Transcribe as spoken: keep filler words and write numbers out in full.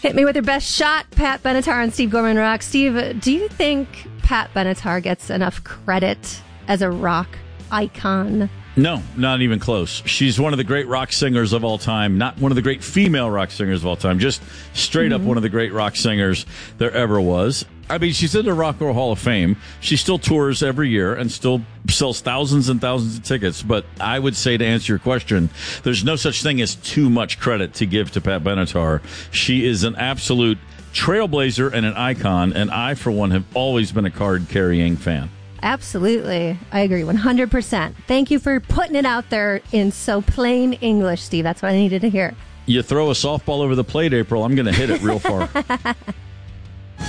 Hit me with your best shot, Pat Benatar and Steve Gorman Rock. Steve, do you think Pat Benatar gets enough credit as a rock icon? No, not even close. She's one of the great rock singers of all time. Not one of the great female rock singers of all time. Just straight mm-hmm. up one of the great rock singers there ever was. I mean, she's in the Rock and Roll Hall of Fame. She still tours every year and still sells thousands and thousands of tickets. But I would say, to answer your question, there's no such thing as too much credit to give to Pat Benatar. She is an absolute trailblazer and an icon, and I, for one, have always been a card-carrying fan. Absolutely. I agree one hundred percent. Thank you for putting it out there in so plain English, Steve. That's what I needed to hear. You throw a softball over the plate, April, I'm going to hit it real far.